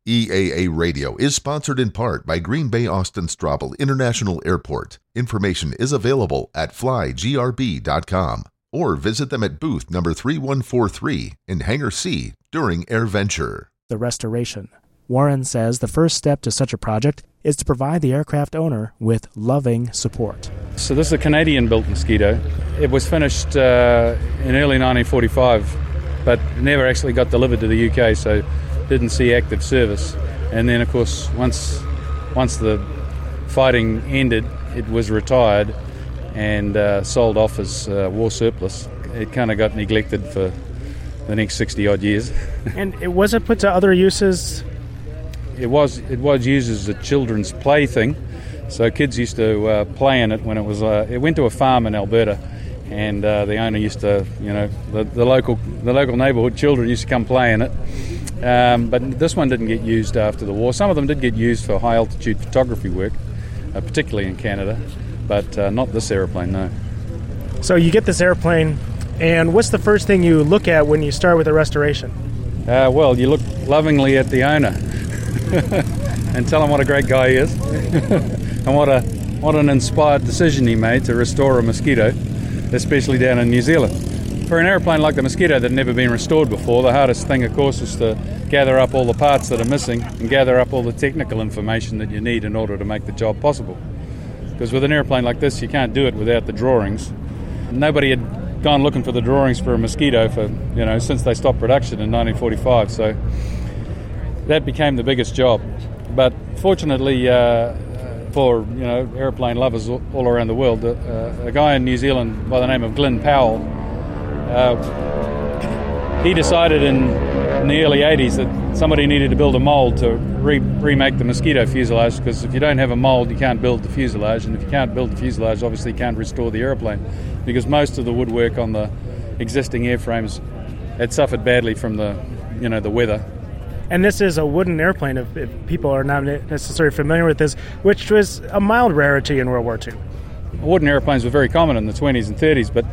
EAA Radio is sponsored in part by Green Bay Austin Straubel International Airport. Information is available at flygrb.com or visit them at booth number 3143 in Hangar C during AirVenture. The restoration. Warren says the first step to such a project is to provide the aircraft owner with loving support. So this is a Canadian-built Mosquito. It was finished in early 1945, but never actually got delivered to the UK, so didn't see active service. And then, of course, once the fighting ended, it was retired and sold off as war surplus. It kind of got neglected for the next 60-odd years. And was it put to other uses? It was used as a children's plaything, so kids used to play in it when it was. It went to a farm in Alberta, and the owner used to, the local neighbourhood children used to come play in it. But this one didn't get used after the war. Some of them did get used for high-altitude photography work, particularly in Canada, but not this aeroplane, no. So you get this airplane, and what's the first thing you look at when you start with a restoration? Well, you look lovingly at the owner and tell him what a great guy he is and what an inspired decision he made to restore a Mosquito, especially down in New Zealand. For an aeroplane like the Mosquito that had never been restored before, the hardest thing, of course, is to gather up all the parts that are missing and gather up all the technical information that you need in order to make the job possible. Because with an aeroplane like this, you can't do it without the drawings. Nobody had gone looking for the drawings for a Mosquito since they stopped production in 1945, so that became the biggest job. But fortunately for aeroplane lovers all around the world, a guy in New Zealand by the name of Glyn Powell, he decided in the early 80s that somebody needed to build a mould to remake the Mosquito fuselage, because if you don't have a mould, you can't build the fuselage, and if you can't build the fuselage, obviously you can't restore the aeroplane, because most of the woodwork on the existing airframes had suffered badly from the weather. And this is a wooden airplane, if people are not necessarily familiar with this, which was a mild rarity in World War II. Wooden airplanes were very common in the 20s and 30s, but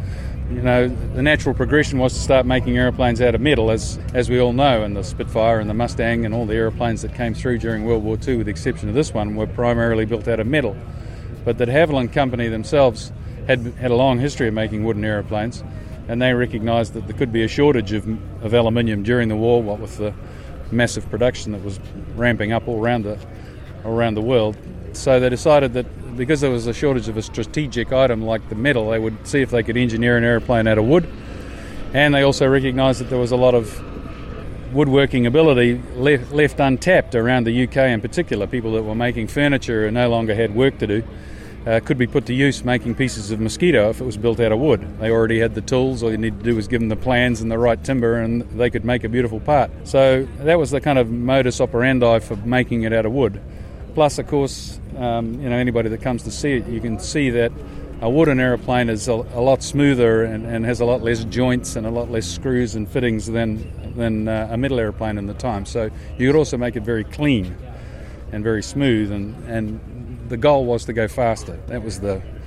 the natural progression was to start making airplanes out of metal, as we all know, and the Spitfire and the Mustang and all the airplanes that came through during World War II, with the exception of this one, were primarily built out of metal. But the de Havilland Company themselves had a long history of making wooden airplanes, and they recognised that there could be a shortage of aluminium during the war, what with the massive production that was ramping up all around the world. So they decided that because there was a shortage of a strategic item like the metal, they would see if they could engineer an airplane out of wood. And they also recognised that there was a lot of woodworking ability left untapped around the UK in particular. People that were making furniture and no longer had work to do could be put to use making pieces of Mosquito if it was built out of wood. They already had the tools. All you need to do was give them the plans and the right timber, and they could make a beautiful part. So that was the kind of modus operandi for making it out of wood. Plus, of course, anybody that comes to see it, you can see that a wooden aeroplane is a lot smoother and has a lot less joints and a lot less screws and fittings than a metal aeroplane in the time. So you could also make it very clean and very smooth, and the goal was to go faster. That was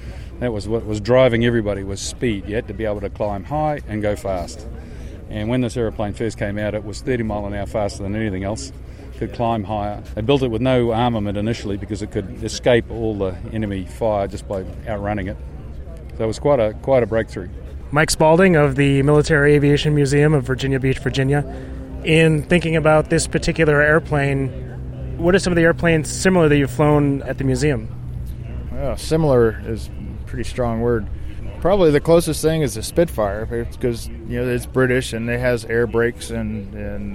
what was driving everybody, was speed. You had to be able to climb high and go fast. And when this aeroplane first came out, it was 30 mile an hour faster than anything else. Could climb higher. They built it with no armament initially because it could escape all the enemy fire just by outrunning it. So it was quite a breakthrough. Mike Spalding of the Military Aviation Museum of Virginia Beach, Virginia. In thinking about this particular airplane, what are some of the airplanes similar that you've flown at the museum? Well, similar is a pretty strong word. Probably the closest thing is the Spitfire, because it's British and it has air brakes and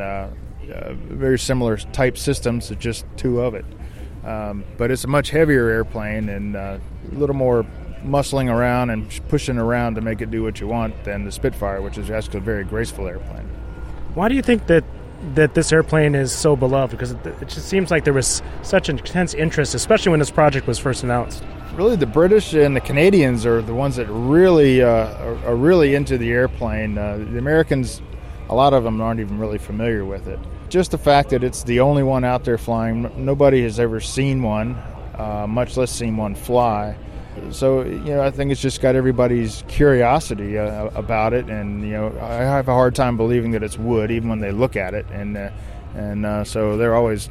very similar type systems, to just two of it. But it's a much heavier airplane and a little more muscling around and pushing around to make it do what you want than the Spitfire, which is actually a very graceful airplane. Why do you think that this airplane is so beloved? Because it just seems like there was such intense interest, especially when this project was first announced. Really, the British and the Canadians are the ones that really are really into the airplane. The Americans, a lot of them aren't even really familiar with it. Just the fact that it's the only one out there flying. Nobody has ever seen one, much less seen one fly. So, I think it's just got everybody's curiosity about it, and I have a hard time believing that it's wood, even when they look at it, and so they're always